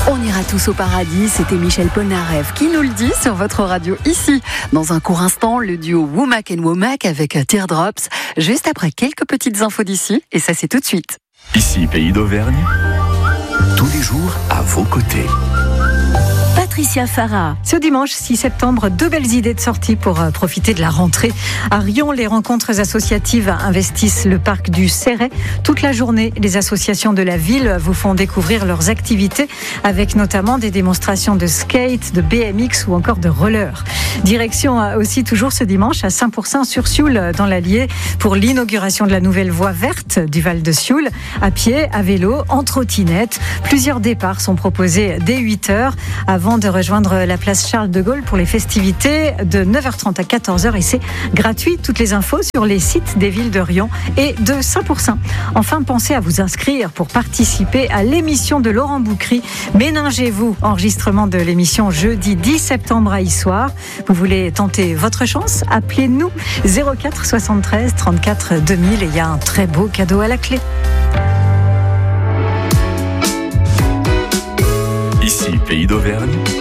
On ira tous au paradis, c'était Michel Polnareff qui nous le dit sur votre radio ici. Dans un court instant, le duo Womack & Womack avec Teardrops, juste après quelques petites infos d'ici, et ça c'est tout de suite. Ici, Pays d'Auvergne, tous les jours à vos côtés. Patricia Farah. Ce dimanche 6 septembre, 2 belles idées de sortie pour profiter de la rentrée. À Riom, les rencontres associatives investissent le parc du Céret. Toute la journée, les associations de la ville vous font découvrir leurs activités avec notamment des démonstrations de skate, de BMX ou encore de roller. Direction aussi toujours ce dimanche à Saint-Pourçain-sur-Sioule dans l'Allier pour l'inauguration de la nouvelle voie verte du Val de Sioule. À pied, à vélo, en trottinette. Plusieurs départs sont proposés dès 8h avant de rejoindre la place Charles de Gaulle pour les festivités de 9h30 à 14h et c'est gratuit. Toutes les infos sur les sites des villes de Riom et de Saint-Pourçain. Enfin, pensez à vous inscrire pour participer à l'émission de Laurent Boucry. Ménagez-vous, enregistrement de l'émission jeudi 10 septembre à Issoire. Vous voulez tenter votre chance? Appelez-nous 04 73 34 2000 et il y a un très beau cadeau à la clé. Ici, Pays d'Auvergne,